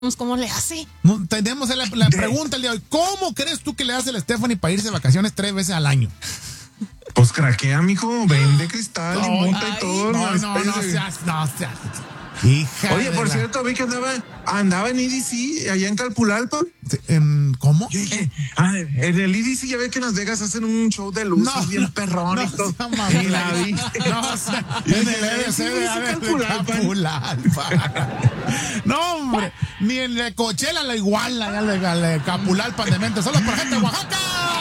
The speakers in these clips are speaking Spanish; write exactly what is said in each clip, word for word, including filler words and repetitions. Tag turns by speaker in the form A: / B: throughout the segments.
A: cómo le hace.
B: No, tenemos la, la pregunta el día de hoy. ¿Cómo crees tú que le hace la Stephanie para irse de vacaciones tres veces al año?
C: Pues craquea, mijo, vende cristal no, y monta ay, y todo.
B: No, no, no, no seas, no seas. Hija
C: Oye, por
B: la...
C: cierto, vi que andaba, andaba en E D C, allá en Calpulalpa.
B: ¿Cómo?
C: Yo dije, ah, en el E D C ya ve que en Las Vegas hacen un show de luces no, bien perrón no, y todo. No, y la vi. No, o sea, en el E D C de Calpulalpa.
B: No, hombre, ni en el Coachella la iguala, ya le Capulalpa de mente, solo por gente de Oaxaca.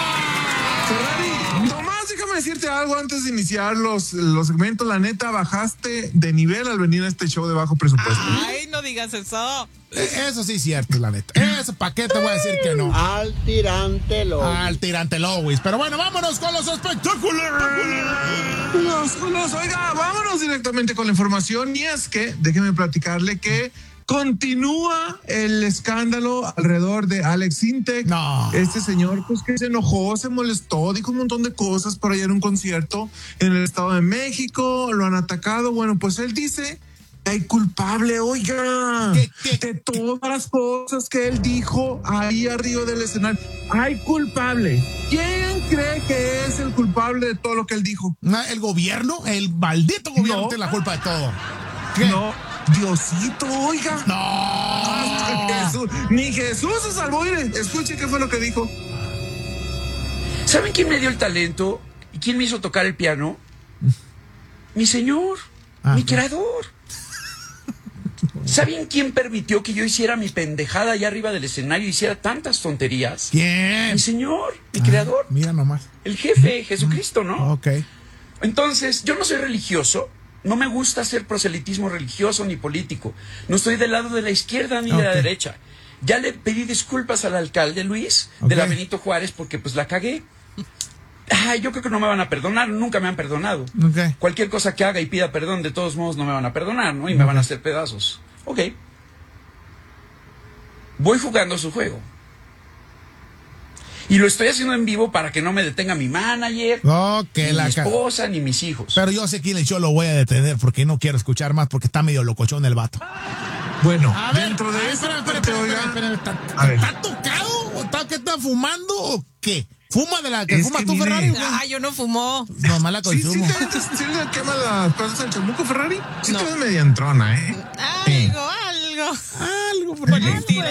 C: Ferrari, nomás déjame decirte algo antes de iniciar los, los segmentos. La neta, bajaste de nivel al venir a este show de bajo presupuesto.
A: Ay, no digas eso.
B: Eso sí es cierto, la neta. Eso, ¿para qué te voy a decir que no?
D: Al tirante Lois.
B: Al tirante Lois. Pero bueno, vámonos con los espectáculos.
C: Los, los, oiga, vámonos directamente con la información. Y es que, déjeme platicarle que continúa el escándalo alrededor de Alex Sintek.
B: No.
C: Este señor, pues que se enojó, se molestó, dijo un montón de cosas por allá en un concierto en el Estado de México, lo han atacado. Bueno, pues él dice que hay culpable, oiga, ¿Qué, qué, de todas las cosas que él dijo ahí arriba del escenario. Hay culpable. ¿Quién cree que es el culpable de todo lo que él dijo?
B: ¿El gobierno? El maldito gobierno no. tiene la culpa de todo.
C: ¿Qué? No. Diosito, oiga.
B: No.
C: Jesús. Ni Jesús se salvó. Miren, escuche qué fue lo que dijo.
E: ¿Saben quién me dio el talento? ¿Y quién me hizo tocar el piano? Mi Señor, ah, mi creador. ¿Saben quién permitió que yo hiciera mi pendejada allá arriba del escenario y hiciera tantas tonterías?
B: ¿Quién?
E: Mi Señor, mi ah, creador.
B: Mira nomás.
E: El jefe, Jesucristo, ¿no?
B: Ok.
E: Entonces, yo no soy religioso. No me gusta hacer proselitismo religioso ni político. No estoy del lado de la izquierda ni okay. de la derecha. Ya le pedí disculpas al alcalde Luis okay. de la Benito Juárez porque pues la cagué. Ay, yo creo que no me van a perdonar, nunca me han perdonado.
B: Okay.
E: Cualquier cosa que haga y pida perdón, de todos modos no me van a perdonar, ¿no? Y okay. me van a hacer pedazos. Ok. Voy jugando su juego. Y lo estoy haciendo en vivo para que no me detenga mi manager,
B: okay,
E: ni
B: la
E: mi esposa, ni mis hijos.
B: Pero yo sé quién yo lo voy a detener porque no quiero escuchar más porque está medio locochón el vato.
C: Bueno,
B: a ver,
C: dentro de
B: a ver,
C: eso...
B: Espera, espera, espera, espera, espera, ¿está, ¿está tocado? ¿O está, ¿Qué está fumando o qué? ¿Fuma de la que es fuma que tú, mire, Ferrari?
A: Ah, yo no fumo.
B: No, mala consumo.
C: Sí, sí, te, sí le quema las cosas al chamuco, Ferrari. Sí, no. Te ves media entrona, ¿eh?
A: Algo, sí. algo.
B: Algo por
A: el estilo.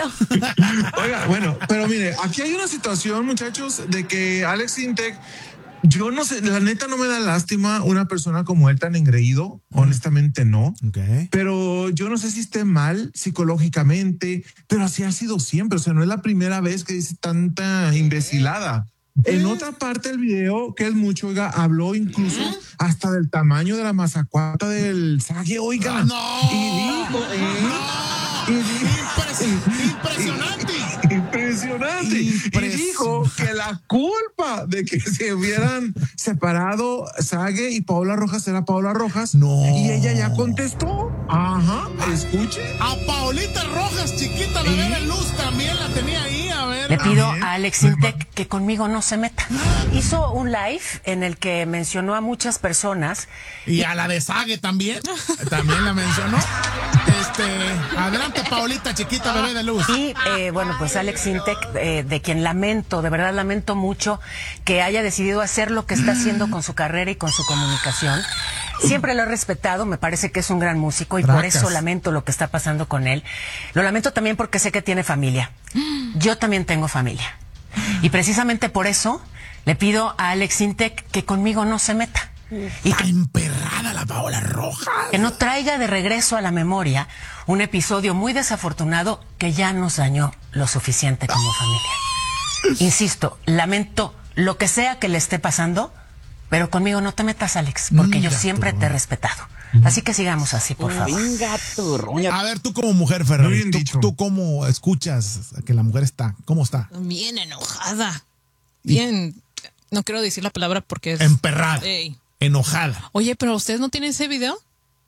C: Oiga, bueno, pero mire, aquí hay una situación, muchachos, de que Alex Sintek, yo no sé, la neta no me da lástima una persona como él tan engreído, mm. honestamente no.
B: Okay.
C: Pero yo no sé si esté mal psicológicamente, pero así ha sido siempre. O sea, no es la primera vez que dice tanta imbecilada. En otra parte del video, que es mucho, oiga, habló incluso hasta del tamaño de la mazacuata del Sague, oiga.
B: Ah, no.
C: Y dijo, eh,
B: no.
C: y dijo,
B: impresionante.
C: Impresionante. Impres... Y dijo que la culpa de que se hubieran separado Sague y Paola Rojas era Paola Rojas.
B: No.
C: Y ella ya contestó. Ajá, escuche.
B: A Paolita Rojas, chiquita, bebé de luz, también la tenía ahí, a ver.
F: Le pido a Alex Sintek que conmigo no se meta. Hizo un live en el que mencionó a muchas personas.
B: Y a la de Sague también. También la mencionó. Este, adelante, Paolita, chiquita, bebé de luz.
F: Y eh, bueno, pues Alex Sintek, eh, de quien lamento, de verdad lamento mucho que haya decidido hacer lo que está haciendo con su carrera y con su comunicación. Siempre lo he respetado, me parece que es un gran músico y Bracas. Por eso lamento lo que está pasando con él. Lo lamento también porque sé que tiene familia. Yo también tengo familia. Y precisamente por eso le pido a Alex Sintek que conmigo no se meta.
B: Y está que, emperrada la Paola Rojas.
F: Que no traiga de regreso a la memoria un episodio muy desafortunado que ya nos dañó lo suficiente como familia. Insisto, lamento lo que sea que le esté pasando, pero conmigo no te metas, Alex, porque Mira yo siempre te he respetado. Así que sigamos así, por favor.
D: Venga, turruña.
B: A ver, tú como mujer, Ferrari, ¿tú, ¿tú cómo escuchas que la mujer está? ¿Cómo está?
A: Bien enojada. Bien, no quiero decir la palabra porque es...
B: Emperrada.
A: Ey.
B: Enojada.
A: Oye, pero ¿ustedes no tienen ese video?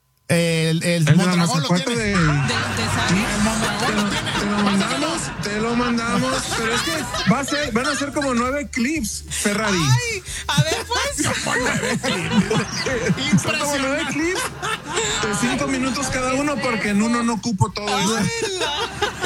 B: El, el, el Mondragón lo tiene.
C: De,
B: de, de el Mondragón lo tiene.
C: Te lo mandamos, te lo mandamos. Pero es que va a ser, van a ser como nueve clips, Ferrari.
A: Ay, a ver, pues.
B: Como nueve clips.
C: Son como nueve clips De cinco minutos cada uno porque en uno no cupo todo eso.